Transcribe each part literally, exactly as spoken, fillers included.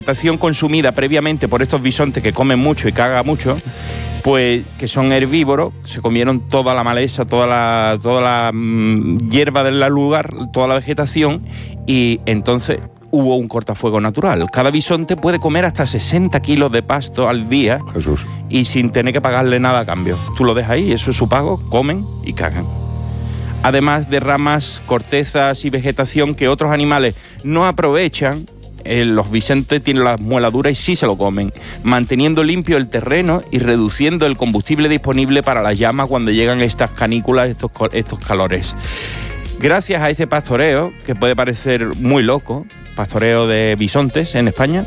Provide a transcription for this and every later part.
alimentación consumida previamente por estos bisontes que comen mucho y cagan mucho, pues que son herbívoros, se comieron toda la maleza, toda la, toda la mmm, hierba del lugar, toda la vegetación, y entonces hubo un cortafuego natural. Cada bisonte puede comer hasta sesenta kilos de pasto al día. Jesús. Y sin tener que pagarle nada a cambio. Tú lo dejas ahí, eso es su pago, comen y cagan. Además de ramas, cortezas y vegetación que otros animales no aprovechan, eh, los bisontes tienen la muela dura y sí se lo comen, manteniendo limpio el terreno y reduciendo el combustible disponible para las llamas cuando llegan estas canículas, estos, estos calores. Gracias a este pastoreo, que puede parecer muy loco, pastoreo de bisontes en España,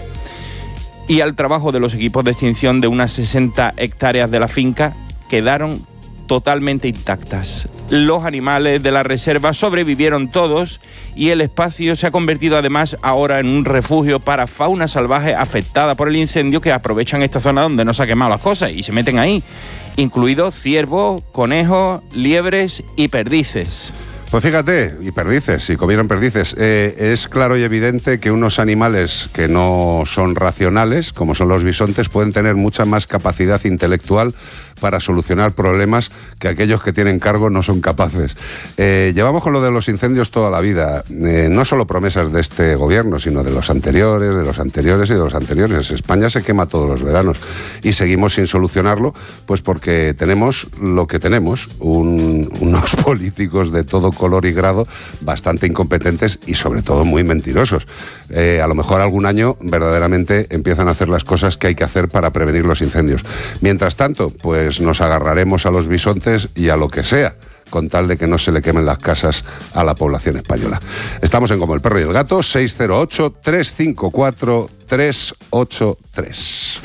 y al trabajo de los equipos de extinción de unas sesenta hectáreas de la finca, quedaron totalmente intactas. Los animales de la reserva sobrevivieron todos y el espacio se ha convertido además ahora en un refugio para fauna salvaje afectada por el incendio, que aprovechan esta zona donde no se han quemado las cosas y se meten ahí, incluidos ciervos, conejos, liebres y perdices. Pues fíjate, y perdices, si comieron perdices, eh, es claro y evidente que unos animales que no son racionales, como son los bisontes, pueden tener mucha más capacidad intelectual para solucionar problemas que aquellos que tienen cargo no son capaces. Eh, llevamos con lo de los incendios toda la vida, eh, no solo promesas de este gobierno, sino de los anteriores, de los anteriores y de los anteriores. España se quema todos los veranos y seguimos sin solucionarlo, pues porque tenemos lo que tenemos, un, unos políticos de todo color y grado bastante incompetentes y sobre todo muy mentirosos. Eh, a lo mejor algún año verdaderamente empiezan a hacer las cosas que hay que hacer para prevenir los incendios. Mientras tanto, pues nos agarraremos a los bisontes y a lo que sea, con tal de que no se le quemen las casas a la población española. Estamos en Como el Perro y el Gato, seis cero ocho, tres cinco cuatro, tres ocho tres.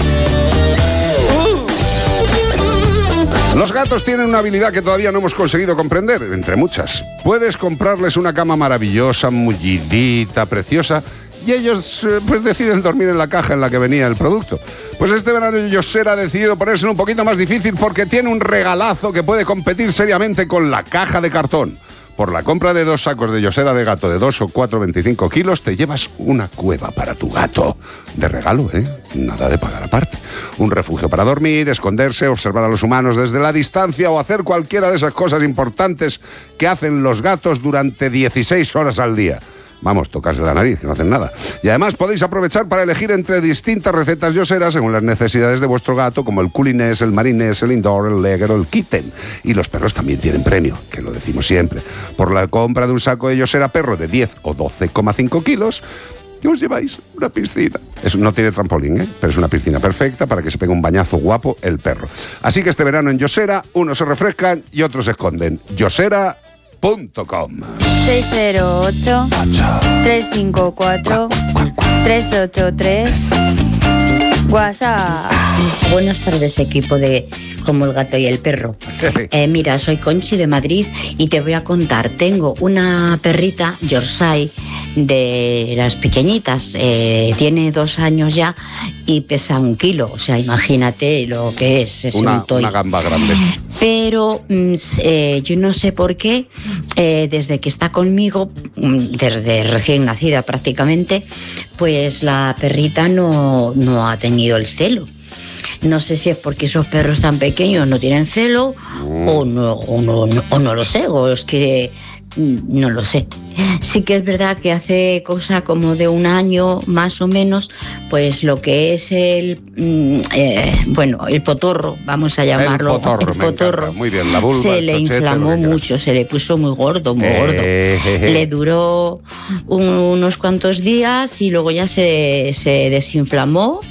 Los gatos tienen una habilidad que todavía no hemos conseguido comprender, entre muchas. Puedes comprarles una cama maravillosa, mullidita, preciosa, y ellos pues deciden dormir en la caja en la que venía el producto. Pues este verano Yosera ha decidido ponérselo un poquito más difícil porque tiene un regalazo que puede competir seriamente con la caja de cartón. Por la compra de dos sacos de Yosera de gato de dos o cuatro veinticinco kilos, te llevas una cueva para tu gato. De regalo, ¿eh? Nada de pagar aparte. Un refugio para dormir, esconderse, observar a los humanos desde la distancia o hacer cualquiera de esas cosas importantes que hacen los gatos durante dieciséis horas al día. Vamos, tocarse la nariz, que no hacen nada. Y además podéis aprovechar para elegir entre distintas recetas Yosera según las necesidades de vuestro gato, como el culinés, el marinés, el indoor, el legger o el kitten. Y los perros también tienen premio, que lo decimos siempre. Por la compra de un saco de Yosera perro de diez o doce coma cinco kilos, os lleváis una piscina. Eso no tiene trampolín, ¿eh? Pero es una piscina perfecta para que se pegue un bañazo guapo el perro. Así que este verano en Yosera, unos se refrescan y otros se esconden. Yosera punto com. seis cero ocho, tres cinco cuatro, tres ocho tres. WhatsApp. Buenas tardes, equipo de Como el Gato y el Perro. Eh, mira, soy Conchi de Madrid y te voy a contar. Tengo una perrita Yorkshire de las pequeñitas. Eh, tiene dos años ya y pesa un kilo. O sea, imagínate lo que es. Es una, un toy. Una gamba grande. Pero eh, yo no sé por qué, eh, desde que está conmigo, desde recién nacida prácticamente, pues la perrita no, no ha tenido el celo. No sé si es porque esos perros tan pequeños no tienen celo mm. o, no, o, no, no, o no lo sé, o es que no lo sé. Sí que es verdad que hace cosa como de un año más o menos, pues lo que es el, eh, bueno, el potorro, vamos a llamarlo. El potorro, el potorro muy bien, la vulva, se le chochete, inflamó mucho, se le puso muy gordo, muy gordo. Eh, eh, eh. Le duró un, unos cuantos días y luego ya se, se desinflamó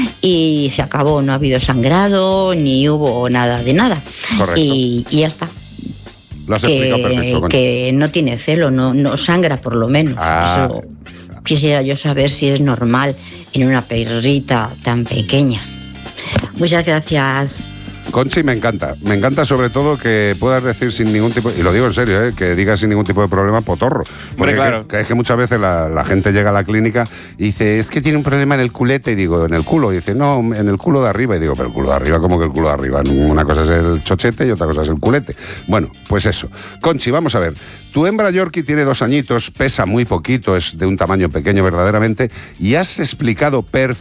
y se acabó. No ha habido sangrado ni hubo nada de nada. Correcto. Y, y ya está. Lo has que, explicado perfecto, que no tiene celo, no, no sangra por lo menos. Ah. Eso quisiera yo saber si es normal en una perrita tan pequeña. Muchas gracias. Conchi, me encanta. Me encanta sobre todo que puedas decir sin ningún tipo, y lo digo en serio, ¿eh? Que digas sin ningún tipo de problema potorro. Porque Hombre, claro. que, que es que muchas veces la, la gente llega a la clínica y dice, es que tiene un problema en el culete, y digo, en el culo. Y dice, no, en el culo de arriba. Y digo, pero el culo de arriba, ¿cómo que el culo de arriba? Una cosa es el chochete y otra cosa es el culete. Bueno, pues eso. Conchi, vamos a ver. Tu hembra Yorkie tiene dos añitos, pesa muy poquito, es de un tamaño pequeño verdaderamente, y has explicado perfectamente